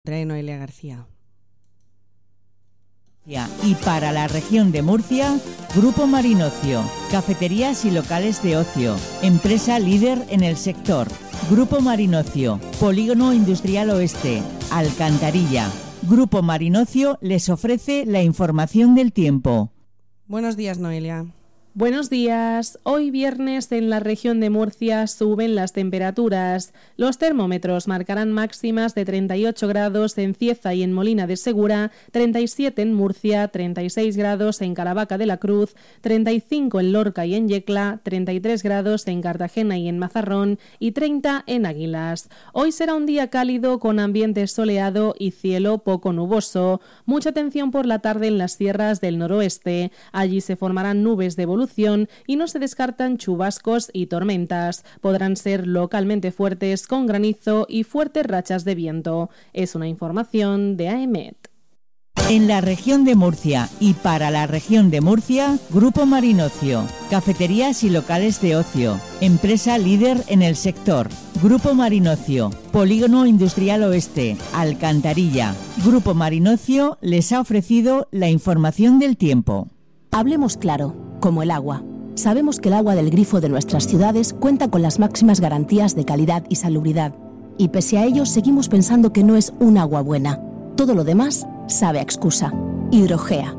Trae Noelia García. Y para la región de Murcia, Grupo Marinocio, cafeterías y locales de ocio, empresa líder en el sector. Grupo Marinocio, Polígono Industrial Oeste, Alcantarilla. Grupo Marinocio les ofrece la información del tiempo. Buenos días, Noelia. Buenos días. Hoy viernes en la región de Murcia suben las temperaturas. Los termómetros marcarán máximas de 38 grados en Cieza y en Molina de Segura, 37 en Murcia, 36 grados en Caravaca de la Cruz, 35 en Lorca y en Yecla, 33 grados en Cartagena y en Mazarrón y 30 en Águilas. Hoy será un día cálido con ambiente soleado y cielo poco nuboso. Mucha atención por la tarde en las sierras del noroeste. Allí se formarán nubes de evolución y no se descartan chubascos y tormentas. Podrán ser localmente fuertes con granizo y fuertes rachas de viento. Es una información de AEMET. En la región de Murcia y para la región de Murcia, Grupo Marinocio, cafeterías y locales de ocio, empresa líder en el sector. Grupo Marinocio, Polígono Industrial Oeste, Alcantarilla. Grupo Marinocio les ha ofrecido la información del tiempo. Hablemos claro, como el agua. Sabemos que el agua del grifo de nuestras ciudades cuenta con las máximas garantías de calidad y salubridad. Y pese a ello, seguimos pensando que no es un agua buena. Todo lo demás sabe a excusa. Hidrogea.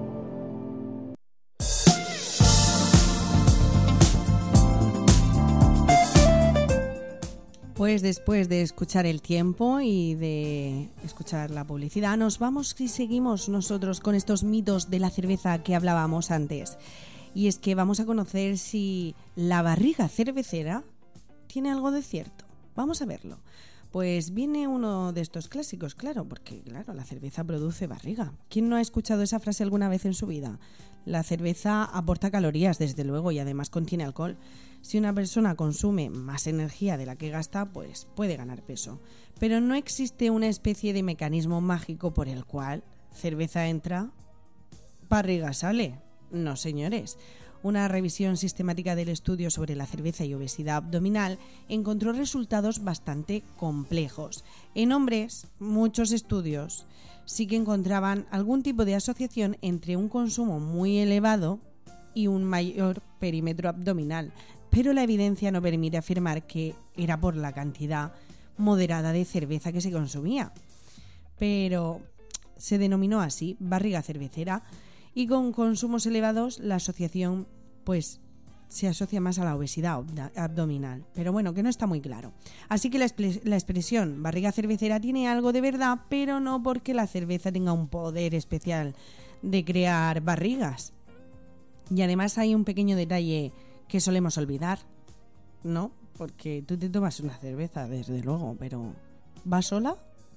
Pues después de escuchar el tiempo y de escuchar la publicidad, nos vamos y seguimos nosotros con estos mitos de la cerveza que hablábamos antes. Y es que vamos a conocer si la barriga cervecera tiene algo de cierto. Vamos a verlo. Pues viene uno de estos clásicos, claro, porque claro, la cerveza produce barriga. ¿Quién no ha escuchado esa frase alguna vez en su vida? La cerveza aporta calorías, desde luego, y además contiene alcohol. Si una persona consume más energía de la que gasta, pues puede ganar peso. Pero no existe una especie de mecanismo mágico por el cual cerveza entra, barriga sale. No, señores. Una revisión sistemática del estudio sobre la cerveza y obesidad abdominal encontró resultados bastante complejos. En hombres, muchos estudios sí que encontraban algún tipo de asociación entre un consumo muy elevado y un mayor perímetro abdominal, pero la evidencia no permite afirmar que era por la cantidad moderada de cerveza que se consumía. Pero se denominó así, barriga cervecera, y con consumos elevados la asociación pues se asocia más a la obesidad abdominal, pero bueno, que no está muy claro. Así que la expresión barriga cervecera tiene algo de verdad, pero no porque la cerveza tenga un poder especial de crear barrigas. Y además hay un pequeño detalle que solemos olvidar, ¿no? Porque tú te tomas una cerveza, desde luego, pero ¿va sola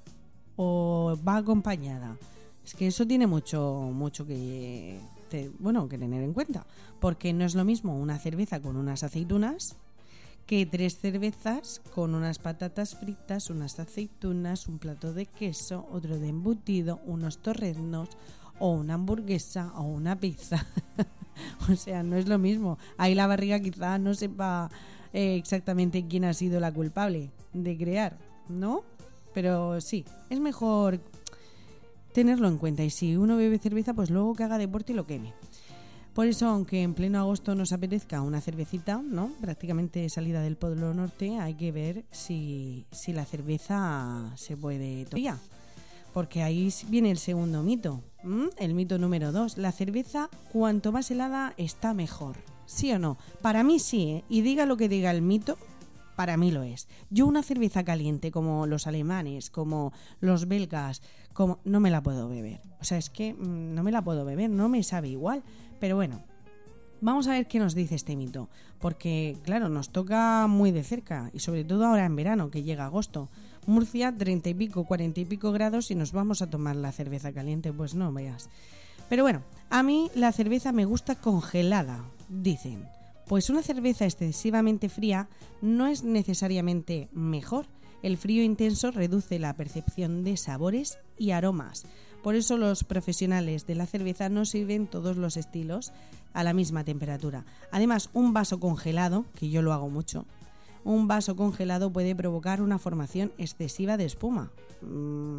o va acompañada? Es que eso tiene mucho que tener en cuenta, porque no es lo mismo una cerveza con unas aceitunas que 3 cervezas con unas patatas fritas, unas aceitunas, un plato de queso, otro de embutido, unos torreznos o una hamburguesa o una pizza. O sea, no es lo mismo. Ahí la barriga quizá no sepa exactamente quién ha sido la culpable de crear, ¿no? Pero sí, es mejor tenerlo en cuenta, y si uno bebe cerveza, pues luego que haga deporte y lo queme. Por eso, aunque en pleno agosto nos apetezca una cervecita, ¿no? Prácticamente salida del Polo Norte, hay que ver si la cerveza se puede tomar. Porque ahí viene el segundo mito, el mito número 2. La cerveza, cuanto más helada, está mejor. ¿Sí o no? Para mí sí, ¿eh? Y diga lo que diga el mito, para mí lo es. Yo una cerveza caliente como los alemanes, como los belgas, no me la puedo beber. O sea, es que no me la puedo beber, no me sabe igual. Pero bueno, vamos a ver qué nos dice este mito. Porque, claro, nos toca muy de cerca. Y sobre todo ahora en verano, que llega agosto. Murcia, 30 y pico, 40 y pico grados, y nos vamos a tomar la cerveza caliente. Pues no veas. Pero bueno, a mí la cerveza me gusta congelada, dicen. Pues una cerveza excesivamente fría no es necesariamente mejor. El frío intenso reduce la percepción de sabores y aromas. Por eso los profesionales de la cerveza no sirven todos los estilos a la misma temperatura. Además, un vaso congelado, que yo lo hago mucho, un vaso congelado puede provocar una formación excesiva de espuma.